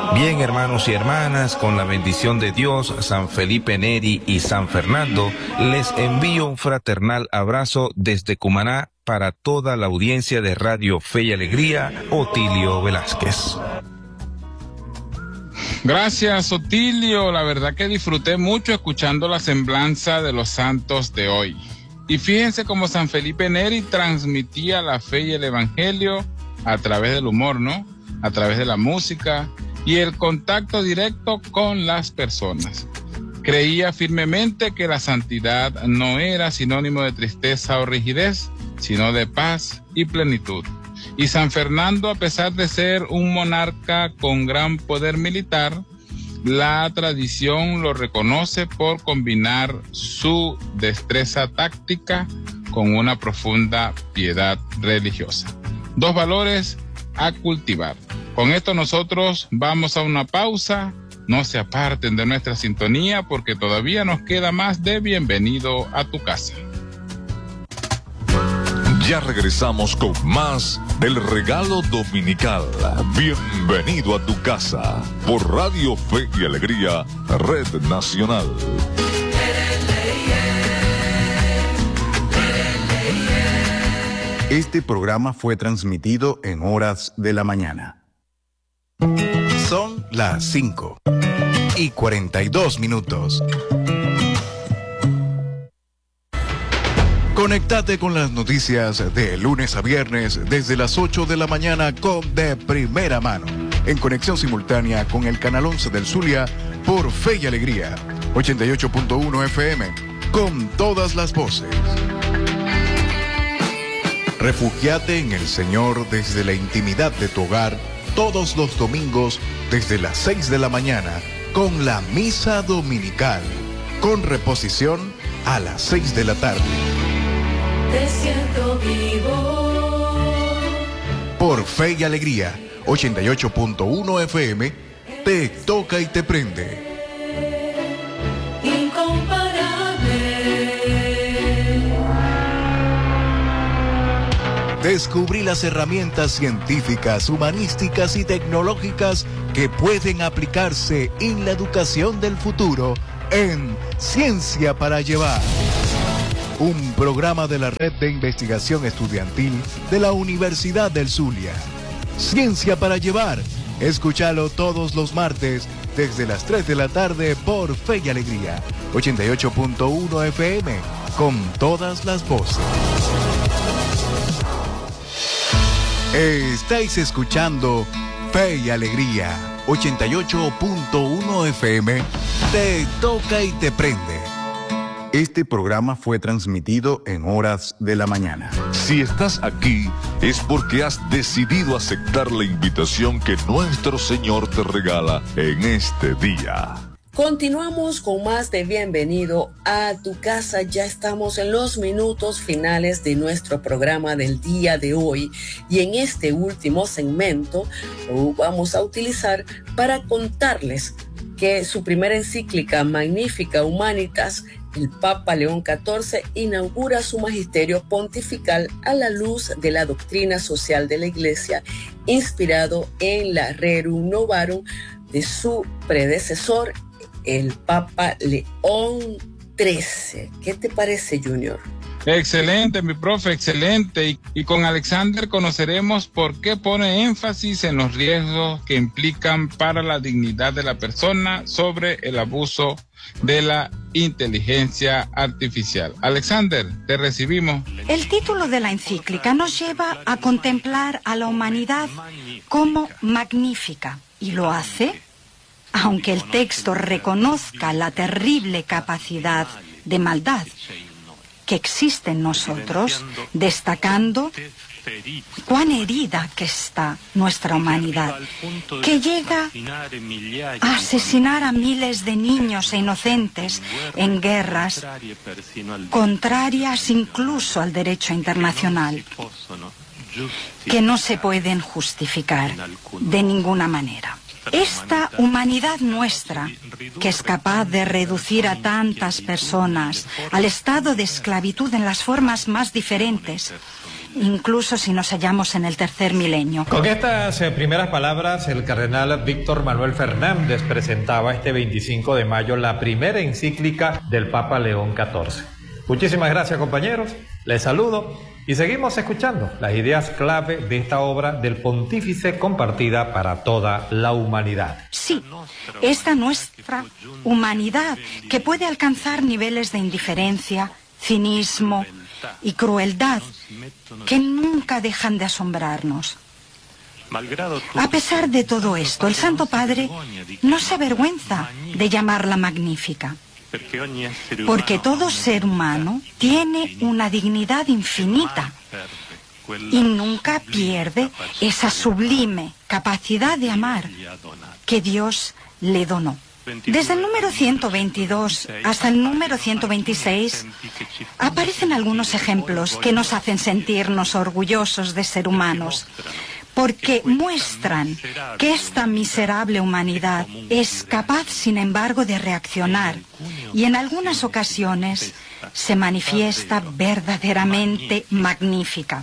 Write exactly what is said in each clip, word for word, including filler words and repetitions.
Bien, hermanos y hermanas, con la bendición de Dios, San Felipe Neri y San Fernando, les envío un fraternal abrazo desde Cumaná para toda la audiencia de Radio Fe y Alegría, Otilio Velázquez. Gracias, Otilio. La verdad que disfruté mucho escuchando la semblanza de los santos de hoy. Y fíjense cómo San Felipe Neri transmitía la fe y el evangelio a través del humor, ¿no? A través de la música y el contacto directo con las personas. Creía firmemente que la santidad no era sinónimo de tristeza o rigidez, sino de paz y plenitud. Y San Fernando, a pesar de ser un monarca con gran poder militar, la tradición lo reconoce por combinar su destreza táctica con una profunda piedad religiosa. Dos valores a cultivar. Con esto nosotros vamos a una pausa. No se aparten de nuestra sintonía porque todavía nos queda más de Bienvenido a tu casa. Ya regresamos con más del regalo dominical. Bienvenido a tu casa por Radio Fe y Alegría, Red Nacional. Este programa fue transmitido en horas de la mañana. Son las cinco y cuarenta y dos minutos. Conéctate con las noticias de lunes a viernes desde las ocho de la mañana con De Primera Mano, en conexión simultánea con el canal once del Zulia por Fe y Alegría, ochenta y ocho punto uno F M, con todas las voces. Refúgiate en el Señor desde la intimidad de tu hogar todos los domingos desde las seis de la mañana con la misa dominical, con reposición a las seis de la tarde. Te siento vivo. Por Fe y Alegría, ochenta y ocho punto uno F M, te toca y te prende. Incomparable. Descubrí las herramientas científicas, humanísticas y tecnológicas que pueden aplicarse en la educación del futuro en Ciencia para Llevar. Un programa de la Red de Investigación Estudiantil de la Universidad del Zulia. Ciencia para Llevar. Escúchalo todos los martes desde las tres de la tarde por Fe y Alegría. ochenta y ocho punto uno F M. Con todas las voces. Estáis escuchando Fe y Alegría. ochenta y ocho punto uno F M. Te toca y te prende. Este programa fue transmitido en horas de la mañana. Si estás aquí, es porque has decidido aceptar la invitación que nuestro Señor te regala en este día. Continuamos con más de Bienvenido a tu casa. Ya estamos en los minutos finales de nuestro programa del día de hoy y en este último segmento lo vamos a utilizar para contarles que su primera encíclica Magnificat Humanitas, el Papa León catorce inaugura su magisterio pontifical a la luz de la doctrina social de la Iglesia, inspirado en la Rerum Novarum de su predecesor, el Papa León trece. ¿Qué te parece, Junior? Excelente, mi profe, excelente. Y, y con Alexander conoceremos por qué pone énfasis en los riesgos que implican para la dignidad de la persona sobre el abuso de la inteligencia artificial. Alexander, te recibimos. El título de la encíclica nos lleva a contemplar a la humanidad como magnífica, y lo hace aunque el texto reconozca la terrible capacidad de maldad que existe en nosotros, destacando cuán herida que está nuestra humanidad, que llega a asesinar a miles de niños e inocentes en guerras contrarias incluso al derecho internacional, que no se pueden justificar de ninguna manera. Esta humanidad nuestra, que es capaz de reducir a tantas personas al estado de esclavitud en las formas más diferentes, incluso si nos hallamos en el tercer milenio. Con estas eh, primeras palabras, el cardenal Víctor Manuel Fernández presentaba este veinticinco de mayo la primera encíclica del Papa León catorce. Muchísimas gracias, compañeros. Les saludo y seguimos escuchando las ideas clave de esta obra del pontífice compartida para toda la humanidad. Sí, esta nuestra humanidad que puede alcanzar niveles de indiferencia, cinismo y crueldad que nunca dejan de asombrarnos. A pesar de todo esto, el Santo Padre no se avergüenza de llamarla magnífica, porque todo ser humano tiene una dignidad infinita y nunca pierde esa sublime capacidad de amar que Dios le donó. Desde el número ciento veintidós hasta el número ciento veintiséis aparecen algunos ejemplos que nos hacen sentirnos orgullosos de ser humanos, porque muestran que esta miserable humanidad es capaz, sin embargo, de reaccionar y en algunas ocasiones se manifiesta verdaderamente magnífica.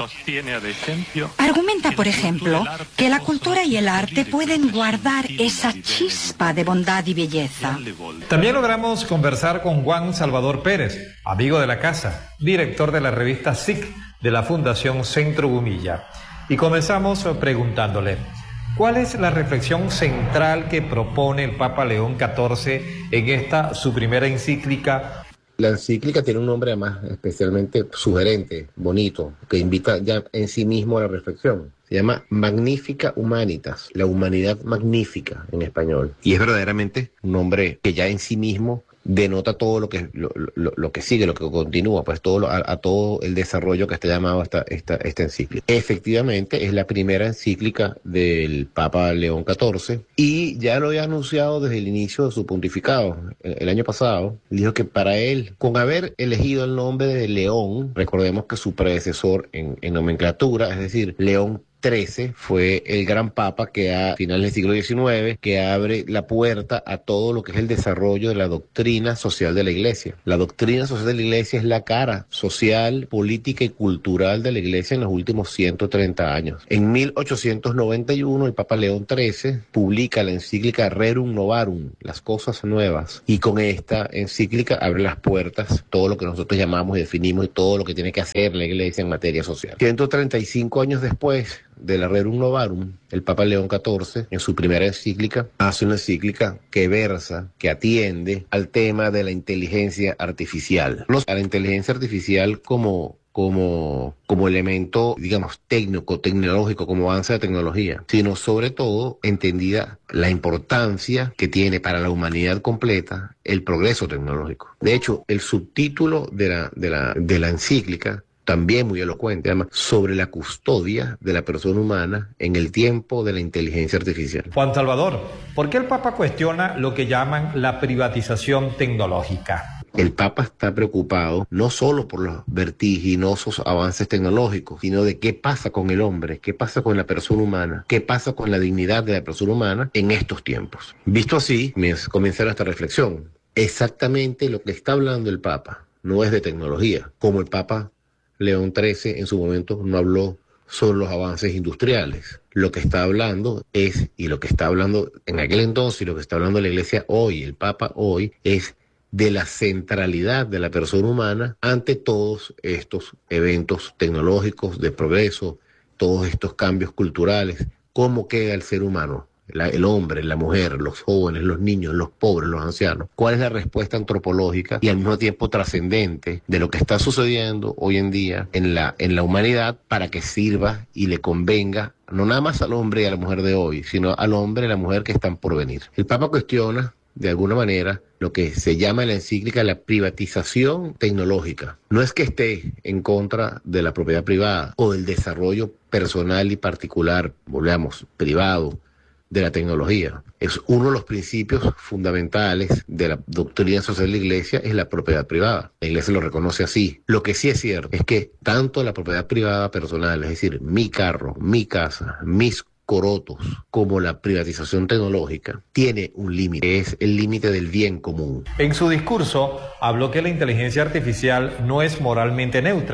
Argumenta, por ejemplo, que la cultura y el arte pueden guardar esa chispa de bondad y belleza. También logramos conversar con Juan Salvador Pérez, amigo de la casa, director de la revista S I C de la Fundación Centro Gumilla. Y comenzamos preguntándole, ¿cuál es la reflexión central que propone el Papa León catorce en esta su primera encíclica? La encíclica tiene un nombre además especialmente sugerente, bonito, que invita ya en sí mismo a la reflexión. Se llama Magnifica Humanitas, la humanidad magnífica en español. Y es verdaderamente un nombre que ya en sí mismo denota todo lo que lo, lo, lo que sigue, lo que continúa, pues todo lo, a, a todo el desarrollo que está llamado esta, esta, esta encíclica. Efectivamente, es la primera encíclica del Papa León catorce y ya lo había anunciado desde el inicio de su pontificado, el, el año pasado. Dijo que para él, con haber elegido el nombre de León, recordemos que su predecesor en, en nomenclatura, es decir, León trece fue el gran papa que a finales del siglo diecinueve que abre la puerta a todo lo que es el desarrollo de la doctrina social de la Iglesia. La doctrina social de la Iglesia es la cara social, política y cultural de la Iglesia en los últimos ciento treinta años. En mil ochocientos noventa y uno el Papa León trece publica la encíclica Rerum Novarum, las cosas nuevas, y con esta encíclica abre las puertas todo lo que nosotros llamamos y definimos y todo lo que tiene que hacer la Iglesia en materia social. ciento treinta y cinco años después de la Rerum Novarum, el Papa León catorce, en su primera encíclica, hace una encíclica que versa, que atiende al tema de la inteligencia artificial. No a la inteligencia artificial como, como, como elemento, digamos, técnico, tecnológico, como avance de tecnología, sino sobre todo entendida la importancia que tiene para la humanidad completa el progreso tecnológico. De hecho, el subtítulo de la, de la, de la encíclica también muy elocuente, además, sobre la custodia de la persona humana en el tiempo de la inteligencia artificial. Juan Salvador, ¿por qué el Papa cuestiona lo que llaman la privatización tecnológica? El Papa está preocupado no solo por los vertiginosos avances tecnológicos, sino de qué pasa con el hombre, qué pasa con la persona humana, qué pasa con la dignidad de la persona humana en estos tiempos. Visto así, comienza esta reflexión. Exactamente lo que está hablando el Papa no es de tecnología, como el Papa León trece en su momento no habló sobre los avances industriales. Lo que está hablando es, y lo que está hablando en aquel entonces, y lo que está hablando la Iglesia hoy, el Papa hoy, es de la centralidad de la persona humana ante todos estos eventos tecnológicos de progreso, todos estos cambios culturales. ¿Cómo queda el ser humano? La, el hombre, la mujer, los jóvenes, los niños, los pobres, los ancianos. ¿Cuál es la respuesta antropológica y al mismo tiempo trascendente de lo que está sucediendo hoy en día en la, en la humanidad para que sirva y le convenga no nada más al hombre y a la mujer de hoy, sino al hombre y a la mujer que están por venir? El Papa cuestiona de alguna manera lo que se llama en la encíclica la privatización tecnológica. No es que esté en contra de la propiedad privada o del desarrollo personal y particular, volvamos, privado, de la tecnología. Es uno de los principios fundamentales de la doctrina social de la Iglesia, es la propiedad privada. La Iglesia lo reconoce así. Lo que sí es cierto es que tanto la propiedad privada personal, es decir, mi carro, mi casa, mis corotos, como la privatización tecnológica, tiene un límite, es el límite del bien común. En su discurso habló que la inteligencia artificial no es moralmente neutra,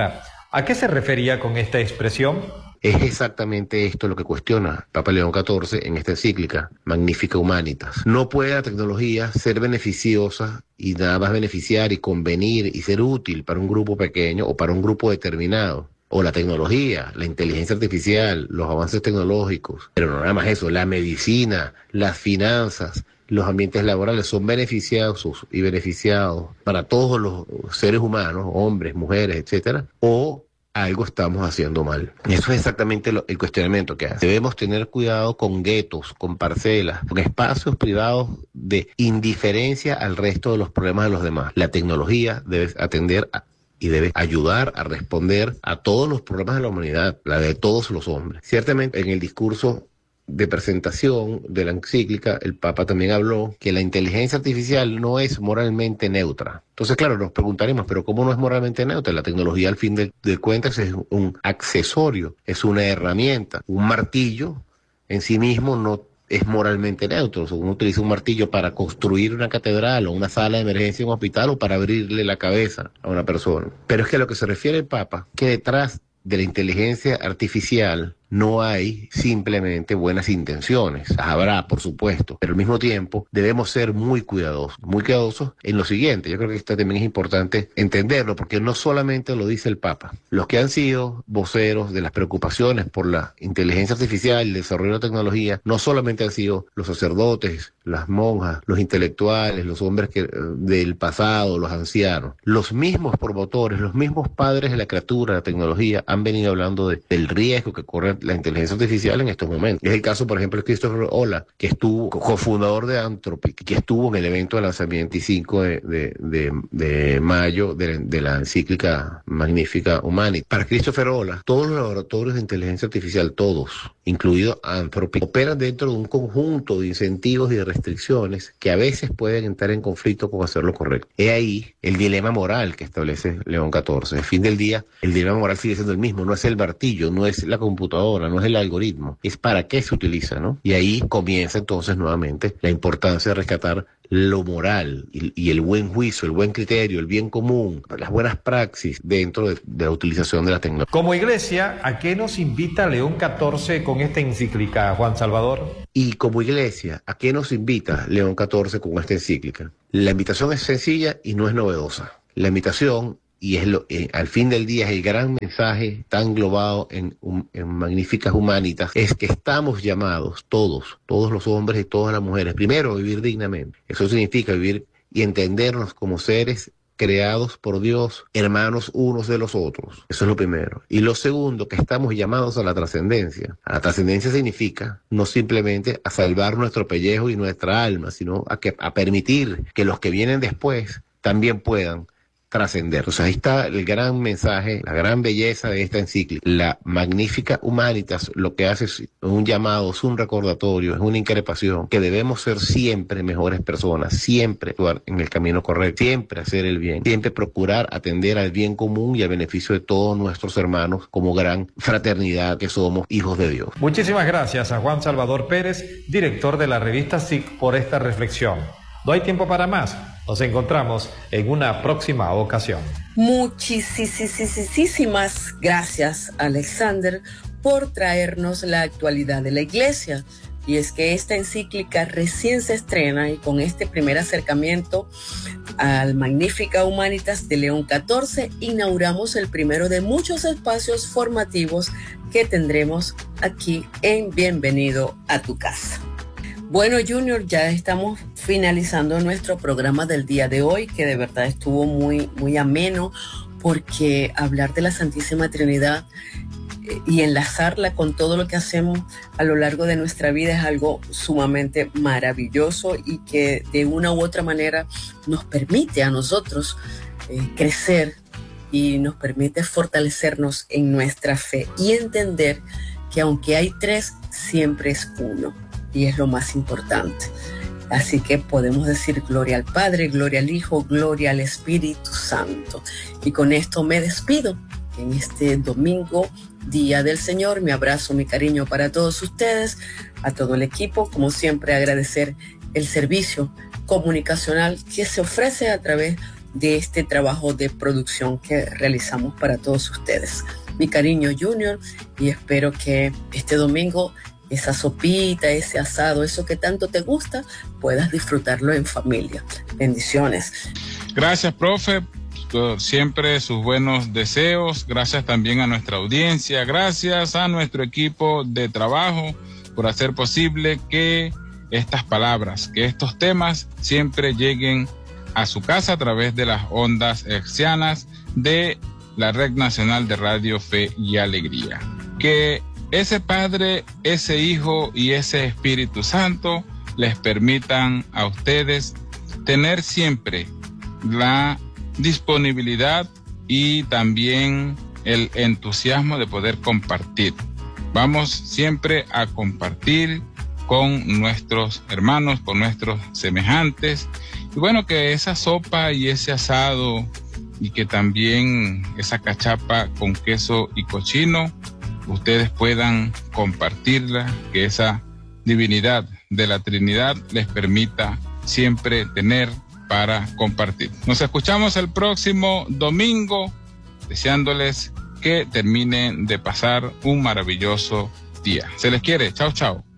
¿A qué se refería con esta expresión? Es exactamente esto lo que cuestiona Papa León catorce en esta encíclica, Magnificat Humanitas. No puede la tecnología ser beneficiosa y nada más beneficiar y convenir y ser útil para un grupo pequeño o para un grupo determinado. O la tecnología, la inteligencia artificial, los avances tecnológicos. Pero no nada más eso, la medicina, las finanzas, los ambientes laborales son beneficiosos y beneficiados para todos los seres humanos, hombres, mujeres, etcétera, o algo estamos haciendo mal. Eso es exactamente lo, el cuestionamiento que hace. Debemos tener cuidado con guetos, con parcelas, con espacios privados de indiferencia al resto de los problemas de los demás. La tecnología debe atender a y debe ayudar a responder a todos los problemas de la humanidad, la de todos los hombres. Ciertamente, en el discurso de presentación de la encíclica, el Papa también habló que la inteligencia artificial no es moralmente neutra. Entonces, claro, nos preguntaremos, ¿pero cómo no es moralmente neutra? La tecnología, al fin de, de cuentas, es un accesorio, es una herramienta. Un martillo en sí mismo no es moralmente neutro. O sea, uno utiliza un martillo para construir una catedral o una sala de emergencia en un hospital o para abrirle la cabeza a una persona. Pero es que a lo que se refiere el Papa, que detrás de la inteligencia artificial no hay simplemente buenas intenciones. Las habrá, por supuesto, pero al mismo tiempo debemos ser muy cuidadosos, muy cuidadosos en lo siguiente. Yo creo que esto también es importante entenderlo, porque no solamente lo dice el Papa. Los que han sido voceros de las preocupaciones por la inteligencia artificial y el desarrollo de la tecnología, no solamente han sido los sacerdotes, las monjas, los intelectuales, los hombres que, del pasado, los ancianos. Los mismos promotores, los mismos padres de la criatura, de la tecnología, han venido hablando de, del riesgo que corre la inteligencia artificial en estos momentos. Es el caso, por ejemplo, de Christopher Olah, que estuvo cofundador de Anthropic, que estuvo en el evento de lanzamiento veinticinco de, de, de, de mayo de, de la encíclica Magnificat Humanitas. Para Christopher Olah, todos los laboratorios de inteligencia artificial, todos, incluido Anthropic, operan dentro de un conjunto de incentivos y de restricciones que a veces pueden entrar en conflicto con hacer lo correcto. He ahí el dilema moral que establece León catorce. Al fin del día, el dilema moral sigue siendo el mismo. No es el martillo, no es la computadora, no es el algoritmo, es para qué se utiliza, ¿no? Y ahí comienza entonces nuevamente la importancia de rescatar lo moral y, y el buen juicio, el buen criterio, el bien común, las buenas praxis dentro de, de la utilización de la tecnología. Como iglesia, ¿a qué nos invita León catorce con esta encíclica, Juan Salvador? Y como iglesia, ¿a qué nos invita León catorce con esta encíclica? La invitación es sencilla y no es novedosa. La invitación, y es lo, eh, al fin del día es el gran mensaje tan globado en, um, en Magnificat Humanitas, es que estamos llamados todos, todos los hombres y todas las mujeres, primero a vivir dignamente. Eso significa vivir y entendernos como seres creados por Dios, hermanos unos de los otros. Eso es lo primero. Y lo segundo, que estamos llamados a la trascendencia. A la trascendencia significa no simplemente a salvar nuestro pellejo y nuestra alma, sino a, que, a permitir que los que vienen después también puedan trascender. O sea, ahí está el gran mensaje, la gran belleza de esta encíclica. La Magnificat Humanitas lo que hace es un llamado, es un recordatorio, es una increpación, que debemos ser siempre mejores personas, siempre actuar en el camino correcto, siempre hacer el bien, siempre procurar atender al bien común y al beneficio de todos nuestros hermanos como gran fraternidad que somos hijos de Dios. Muchísimas gracias a Juan Salvador Pérez, director de la revista S I C, por esta reflexión. No hay tiempo para más. Nos encontramos en una próxima ocasión. Muchísimas gracias, Alexander, por traernos la actualidad de la Iglesia. Y es que esta encíclica recién se estrena y con este primer acercamiento al Magnificat Humanitas de León catorce inauguramos el primero de muchos espacios formativos que tendremos aquí en Bienvenido a tu casa. Bueno, Junior, ya estamos finalizando nuestro programa del día de hoy, que de verdad estuvo muy, muy ameno, porque hablar de la Santísima Trinidad y enlazarla con todo lo que hacemos a lo largo de nuestra vida es algo sumamente maravilloso y que de una u otra manera nos permite a nosotros eh, crecer y nos permite fortalecernos en nuestra fe y entender que aunque hay tres, siempre es uno. Y es lo más importante. Así que podemos decir gloria al Padre, gloria al Hijo, gloria al Espíritu Santo. Y con esto me despido en este domingo, Día del Señor. Mi abrazo, mi cariño para todos ustedes, a todo el equipo. Como siempre, agradecer el servicio comunicacional que se ofrece a través de este trabajo de producción que realizamos para todos ustedes. Mi cariño, Junior, y espero que este domingo esa sopita, ese asado, eso que tanto te gusta, puedas disfrutarlo en familia. Bendiciones. Gracias, profe, por siempre sus buenos deseos. Gracias también a nuestra audiencia. Gracias a nuestro equipo de trabajo por hacer posible que estas palabras, que estos temas siempre lleguen a su casa a través de las ondas hertzianas de la Red Nacional de Radio Fe y Alegría. Que ese Padre, ese Hijo y ese Espíritu Santo les permitan a ustedes tener siempre la disponibilidad y también el entusiasmo de poder compartir. Vamos siempre a compartir con nuestros hermanos, con nuestros semejantes. Y bueno, que esa sopa y ese asado y que también esa cachapa con queso y cochino, ustedes puedan compartirla, que esa divinidad de la Trinidad les permita siempre tener para compartir. Nos escuchamos el próximo domingo, deseándoles que terminen de pasar un maravilloso día. Se les quiere. Chao, chao.